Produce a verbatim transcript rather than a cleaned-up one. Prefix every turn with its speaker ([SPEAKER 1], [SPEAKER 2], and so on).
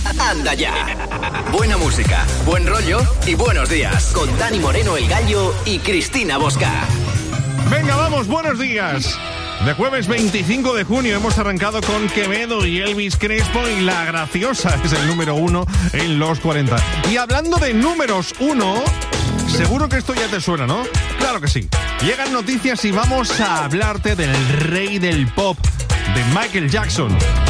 [SPEAKER 1] anda ya. Buena música, buen rollo y buenos días. Con Dani Moreno, El Gallo y Cristina Bosca.
[SPEAKER 2] Venga, vamos, buenos días. De jueves veinticinco de junio hemos arrancado con Quevedo y Elvis Crespo y La Graciosa es el número uno en los cuarenta. Y hablando de números uno, seguro que esto ya te suena, ¿no? Claro que sí. Llegan noticias y vamos a hablarte del rey del pop, de Michael Jackson.